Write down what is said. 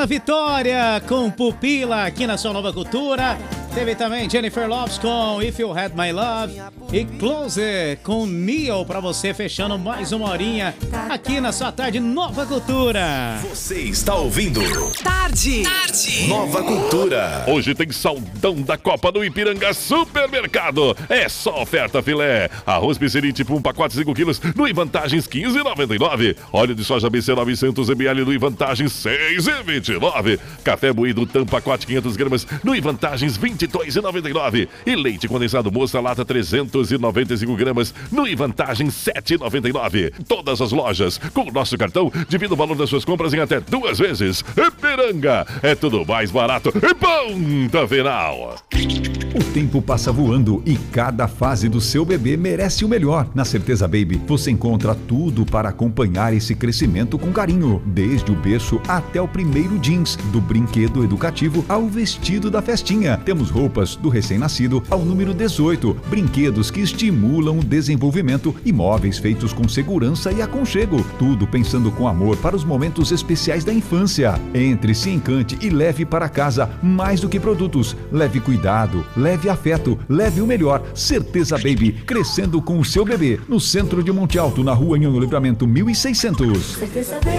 Ana Vitória com Pupila aqui na sua Nova Cultura. Teve também Jennifer Lopez com If You Had My Love e Closer com Neil pra você, fechando mais uma horinha aqui na sua tarde Nova Cultura. Você está ouvindo Tarde Nova Cultura. Hoje tem saldão da Copa do Ipiranga Supermercado. É só oferta filé. Arroz Pizzeri tipo 1 pacote 5 quilos no Vantagens 15,99. Óleo de soja BC 900 ml no Vantagens 6,29. Café moído Tam pacote 500 gramas no Vantagens 22,99. E leite condensado Moça lata 395 gramas no Vantagens 7,99. Todas as lojas com o nosso cartão divida o valor das suas compras em até 2 vezes. Ipiranga é tudo mais barato e ponta final. O tempo passa voando e cada fase do seu bebê merece o melhor. Na Certeza Baby, você encontra tudo para acompanhar esse crescimento com carinho. Desde o berço até o primeiro jeans, do brinquedo educativo ao vestido da festinha. Temos roupas do recém-nascido ao número 18, brinquedos que estimulam o desenvolvimento e móveis feitos com segurança e aconchego. Tudo pensando com amor para os momentos especiais da infância. Entre, se encante e leve para casa mais do que produtos. Leve cuidado, leve afeto, leve o melhor. Certeza Baby, crescendo com o seu bebê. No centro de Monte Alto, na rua Anhanguera Livramento 1600.